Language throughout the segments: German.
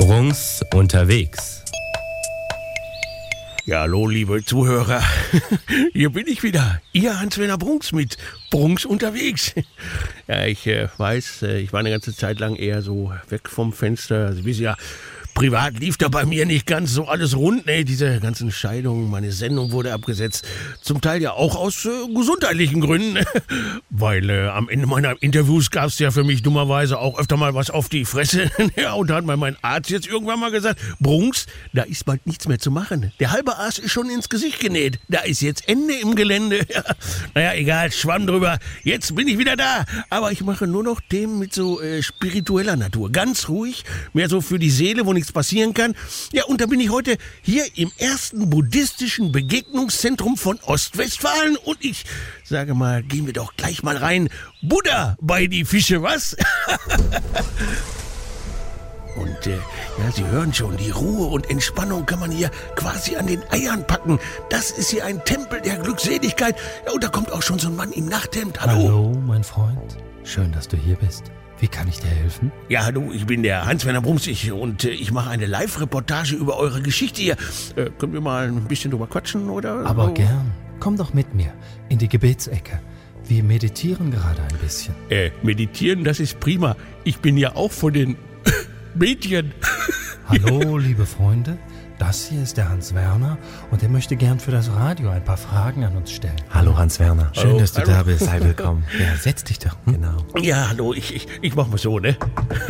Bruns unterwegs. Ja, hallo, liebe Zuhörer. Hier bin ich wieder. Ihr Hans-Werner Bruns mit Bruns unterwegs. Ja, ich weiß, ich war eine ganze Zeit lang eher so weg vom Fenster. Sie wissen ja, privat lief da bei mir nicht ganz so alles rund. Ne? Diese ganzen Scheidungen, meine Sendung wurde abgesetzt. Zum Teil ja auch aus gesundheitlichen Gründen. Weil am Ende meiner Interviews gab es ja für mich dummerweise auch öfter mal was auf die Fresse. Ja, und da hat mein Arzt jetzt irgendwann mal gesagt, Bruns, da ist bald nichts mehr zu machen. Der halbe Arsch ist schon ins Gesicht genäht. Da ist jetzt Ende im Gelände. Ja. Naja, egal, schwamm drüber. Jetzt bin ich wieder da. Aber ich mache nur noch Themen mit so spiritueller Natur. Ganz ruhig, mehr so für die Seele, wo nichts passieren kann. Ja, und da bin ich heute hier im ersten buddhistischen Begegnungszentrum von Ostwestfalen und ich sage mal, gehen wir doch gleich mal rein. Buddha bei die Fische, was? Und ja, Sie hören schon, die Ruhe und Entspannung kann man hier quasi an den Eiern packen. Das ist hier ein Tempel der Glückseligkeit. Ja, und da kommt auch schon so ein Mann im Nachthemd. Hallo. Hallo, mein Freund. Schön, dass du hier bist. Wie kann ich dir helfen? Ja, hallo, ich bin der Hans-Werner Bruns und ich mache eine Live-Reportage über eure Geschichte hier. Können wir mal ein bisschen drüber quatschen, oder? Aber gern. Komm doch mit mir in die Gebetsecke. Wir meditieren gerade ein bisschen. Meditieren, das ist prima. Ich bin ja auch von den Mädchen. Hallo, liebe Freunde. Das hier ist der Hans-Werner und er möchte gern für das Radio ein paar Fragen an uns stellen. Hallo Hans-Werner, schön, Hallo, dass du hallo. da bist. Sei willkommen. Ja, setz dich doch. Genau. Ja, hallo, ich mach mal so, ne?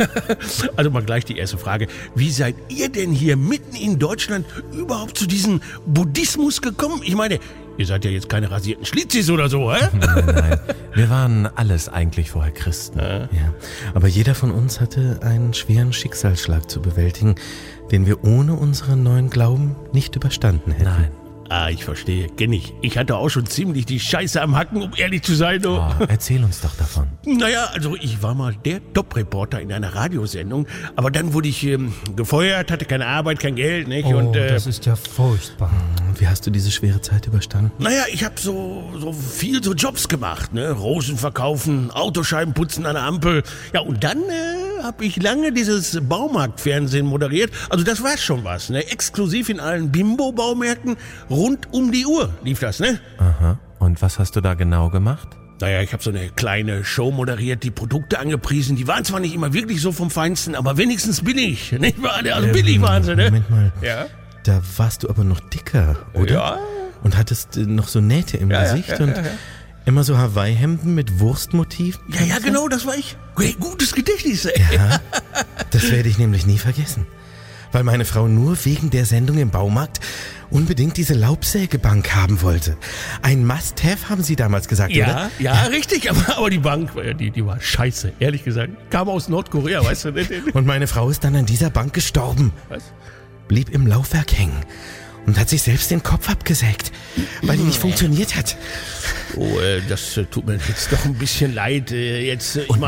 Also mal gleich die erste Frage. Wie seid ihr denn hier mitten in Deutschland überhaupt zu diesem Buddhismus gekommen? Ich meine, ihr seid ja jetzt keine rasierten Schlitzis oder so, hä? Nein. Wir waren alles eigentlich vorher Christen. Ja. Aber jeder von uns hatte einen schweren Schicksalsschlag zu bewältigen, den wir ohne unseren neuen Glauben nicht überstanden hätten. Nein. Ah, ich verstehe, kenn ich. Ich hatte auch schon ziemlich die Scheiße am Hacken, um ehrlich zu sein. Oh, erzähl uns doch davon. Naja, also ich war mal der Top-Reporter in einer Radiosendung, aber dann wurde ich gefeuert, hatte keine Arbeit, kein Geld, nicht? Oh, und, das ist ja furchtbar. Und wie hast du diese schwere Zeit überstanden? Naja, ich habe so viel so Jobs gemacht, ne? Rosen verkaufen, Autoscheiben putzen an der Ampel. Ja, und dann habe ich lange dieses Baumarktfernsehen moderiert. Also das war schon was, ne? Exklusiv in allen Bimbo-Baumärkten. Rund um die Uhr lief das, ne? Aha. Und was hast du da genau gemacht? Naja, ich habe so eine kleine Show moderiert, die Produkte angepriesen. Die waren zwar nicht immer wirklich so vom Feinsten, aber wenigstens billig. Nicht wahr? Also billig waren sie, ne? Moment mal. Ja? Da warst du aber noch dicker, oder? Ja. Und hattest noch so Nähte im Gesicht und immer so Hawaii-Hemden mit Wurstmotiven? Ja, genau, das war ich. Hey, gutes Gedächtnis, ey. Ja, das werde ich nämlich nie vergessen. Weil meine Frau nur wegen der Sendung im Baumarkt unbedingt diese Laubsägebank haben wollte. Ein Must-Have, haben Sie damals gesagt, oder? Ja, richtig, aber die Bank, die war scheiße, ehrlich gesagt. Kam aus Nordkorea, weißt du nicht? Und meine Frau ist dann an dieser Bank gestorben. Was? Blieb im Laufwerk hängen und hat sich selbst den Kopf abgesägt, weil die nicht funktioniert hat. Oh, das tut mir jetzt doch ein bisschen leid. Und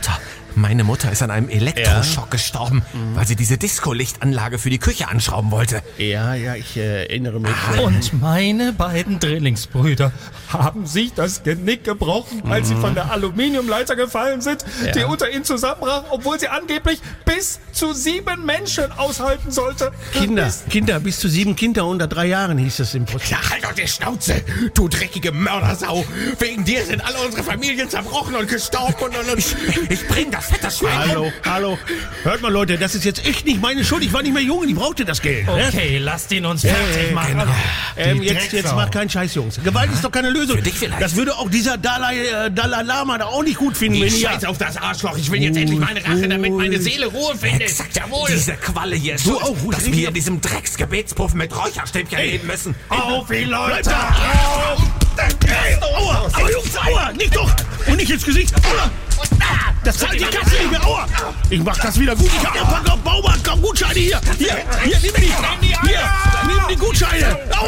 meine Mutter ist an einem Elektroschock gestorben, weil sie diese Disco-Lichtanlage für die Küche anschrauben wollte. Ja, ich erinnere mich. Und meine beiden Drillingsbrüder haben sich das Genick gebrochen, als sie von der Aluminiumleiter gefallen sind, die unter ihnen zusammenbrach, obwohl sie angeblich bis zu 7 Menschen aushalten sollte. Kinder, bis zu 7 Kinder unter 3 Jahren hieß das im Post. Ja, halt doch die Schnauze, du dreckige Mördersau. Wegen dir sind alle unsere Familien zerbrochen und gestorben und ich bring das fette Schwein. Hallo. Hört mal, Leute, das ist jetzt echt nicht meine Schuld. Ich war nicht mehr jung und ich brauchte das Geld. Okay, lasst ihn uns fertig machen. Genau. Jetzt macht keinen Scheiß, Jungs. Gewalt ist doch keine Lösung. Für dich vielleicht. Das würde auch dieser Dalai Lama da auch nicht gut finden. Ich scheiß auf das Arschloch. Ich will jetzt endlich meine Rache, damit meine Seele Ruhe findet. Exakt, jawohl. Diese Qualle hier ist schuld, dass wir in diesem Drecksgebetspuff mit Räucherstäbchen leben müssen. Auf die Leute! Aua! Aber Jungs, aua! Nicht doch! Und nicht ins Gesicht! Aua! Das zahlt die Kasse nicht mehr! Aua! Ich mach das wieder gut! Ich hab noch ein paar Baumarkt-Gutscheine hier! Hier, nimm die! Hier, nimm die Gutscheine! Aua!